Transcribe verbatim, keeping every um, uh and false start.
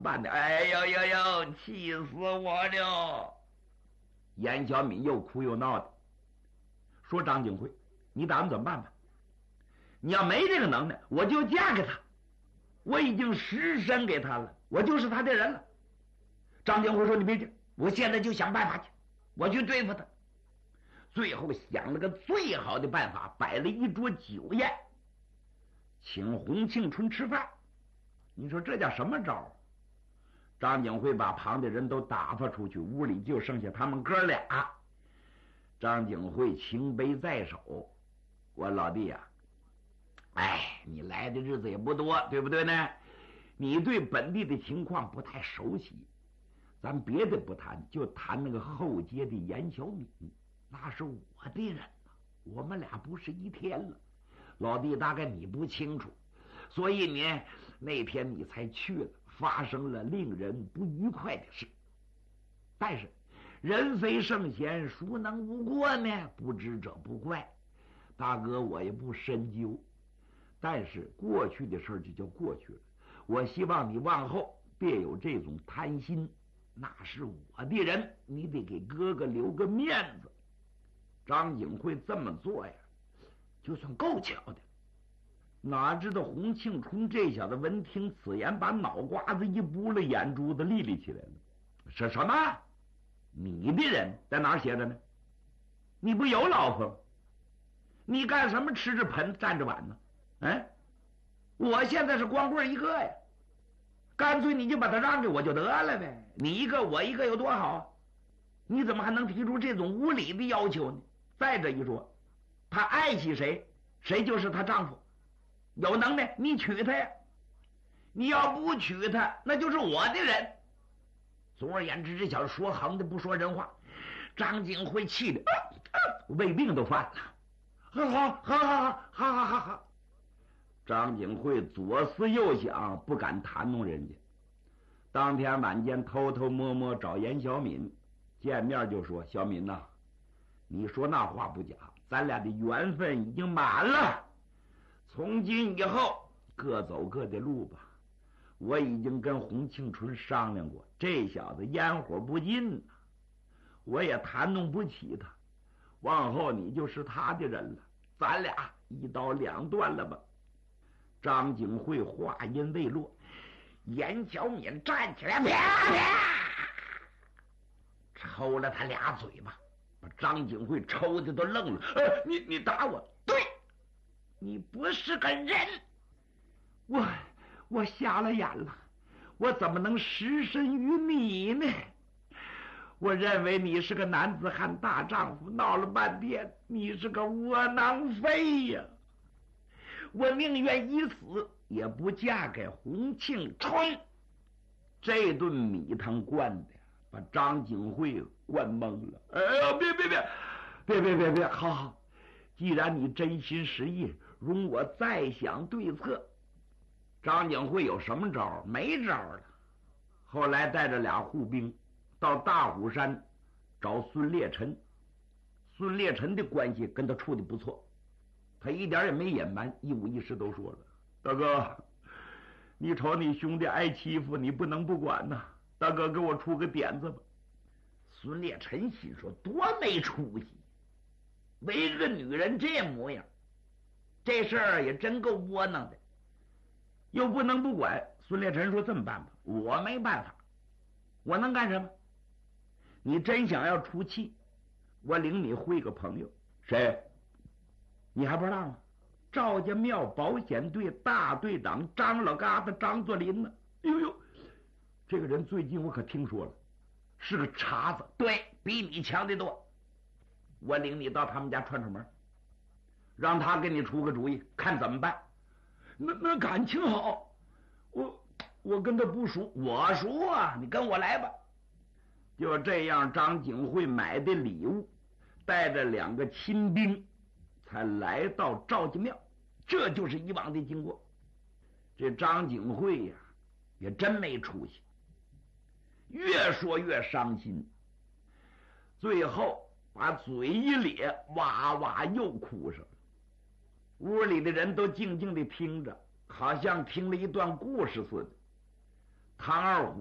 办的？哎呦呦呦，气死我了！严小敏又哭又闹的说：“张景惠，你打算怎么办吧？你要没这个能耐，我就嫁给他。我已经实身给他了，我就是他的人了。”张景惠说：“你别急，我现在就想办法去，我去对付他。”最后想了个最好的办法，摆了一桌酒宴，请洪庆春吃饭。你说这叫什么招？张景惠把旁的人都打发出去，屋里就剩下他们哥俩。张景惠情杯在手，我老弟呀、啊，哎，你来的日子也不多，对不对呢？你对本地的情况不太熟悉，咱别的不谈，就谈那个后街的严小敏，那是我的人呐，我们俩不是一天了。老弟，大概你不清楚，所以呢，那天你才去了，发生了令人不愉快的事。但是人非圣贤，孰能无过呢？不知者不怪。大哥，我也不深究，但是过去的事就叫过去了。我希望你往后别有这种贪心，那是我的人，你得给哥哥留个面子。张景惠这么做呀，就算够巧的。哪知道洪庆春这小子闻听此言，把脑瓜子一拨了，眼珠子立立起来了。是什么？你的人在哪儿写着呢？你不有老婆？你干什么吃着盆站着碗呢？哎，我现在是光棍一个呀，干脆你就把他让给我就得了呗。你一个我一个有多好？你怎么还能提出这种无理的要求呢？再者一说，他爱惜谁，谁就是她丈夫。有能耐你娶她呀，你要不娶她，那就是我的人。总而言之，这小子说横的不说人话。张景惠气的、啊啊、胃病都犯了。好好好好好好好好好。张景惠左思右想，不敢谈弄人家。当天晚间偷偷摸摸找严小敏，见面就说：“小敏呐、啊，你说那话不假，咱俩的缘分已经满了，从今以后各走各的路吧。我已经跟洪庆春商量过，这小子烟火不进啊，我也谈弄不起他，往后你就是他的人了，咱俩一刀两断了吧。”张景惠话音未落，严小敏站起来，啪啪抽了他俩嘴巴，把张景惠抽的都愣了。呃，你你打我？对，你不是个人。我我瞎了眼了，我怎么能失身于你呢？我认为你是个男子汉大丈夫，闹了半天你是个窝囊废呀！我宁愿一死也不嫁给洪庆春。这顿米汤灌的把张景惠灌懵了。哎呀，别别别别别别别，好好，既然你真心实意，容我再想对策。张景惠有什么招？没招了。后来带着俩护兵到大虎山找孙烈臣，孙烈臣的关系跟他处的不错，他一点也没隐瞒，一五一十都说了。大哥，你瞅你兄弟挨欺负，你不能不管呐。大哥，给我出个点子吧。孙烈臣心说，多没出息，为个女人这模样，这事儿也真够窝囊的，又不能不管。孙烈臣说，这么办吧，我没办法，我能干什么？你真想要出气，我领你会个朋友。谁？你还不知道吗？赵家庙保险队大队长张老疙瘩张作霖呢。呦呦，这个人最近我可听说了，是个茬子，对比你强得多。我领你到他们家串串门，让他给你出个主意，看怎么办。那那感情好，我我跟他不熟。我熟啊，你跟我来吧。就这样，张景惠买的礼物，带着两个亲兵，才来到赵家庙。这就是以往的经过。这张景惠呀、啊，也真没出息，越说越伤心，最后把嘴一咧，哇哇又哭上了。屋里的人都静静地听着，好像听了一段故事似的。 唐二虎